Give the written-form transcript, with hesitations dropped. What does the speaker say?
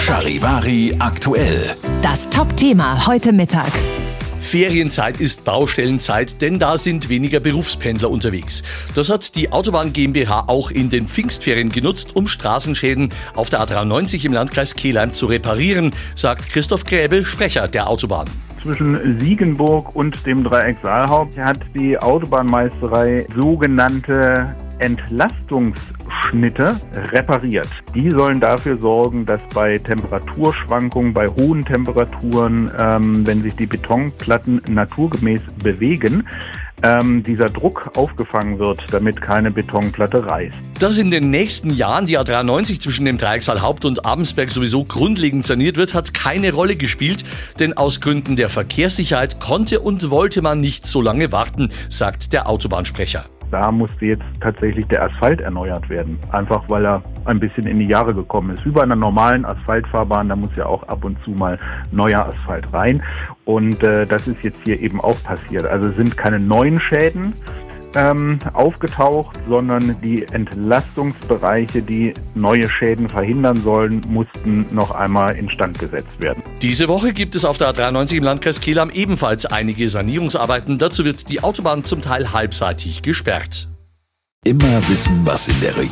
Charivari aktuell. Das Top-Thema heute Mittag. Ferienzeit ist Baustellenzeit, denn da sind weniger Berufspendler unterwegs. Das hat die Autobahn GmbH auch in den Pfingstferien genutzt, um Straßenschäden auf der A93 im Landkreis Kelheim zu reparieren, sagt Christoph Gräbel, Sprecher der Autobahn. Zwischen Siegenburg und dem Dreieck Saalhaupt hat die Autobahnmeisterei sogenannte Entlastungsschnitte repariert. Die sollen dafür sorgen, dass bei Temperaturschwankungen, bei hohen Temperaturen, wenn sich die Betonplatten naturgemäß bewegen, dieser Druck aufgefangen wird, damit keine Betonplatte reißt. Dass in den nächsten Jahren die A93 zwischen dem Dreieck Saalhaupt und Abensberg sowieso grundlegend saniert wird, hat keine Rolle gespielt, denn aus Gründen der Verkehrssicherheit konnte und wollte man nicht so lange warten, sagt der Autobahnsprecher. Da musste jetzt tatsächlich der Asphalt erneuert werden, einfach weil er ein bisschen in die Jahre gekommen ist. Wie bei einer normalen Asphaltfahrbahn, da muss ja auch ab und zu mal neuer Asphalt rein. Und das ist jetzt hier eben auch passiert. Also sind keine neuen Schäden aufgetaucht, sondern die Entlastungsbereiche, die neue Schäden verhindern sollen, mussten noch einmal instand gesetzt werden. Diese Woche gibt es auf der A93 im Landkreis Kelheim ebenfalls einige Sanierungsarbeiten. Dazu wird die Autobahn zum Teil halbseitig gesperrt. Immer wissen, was in der Region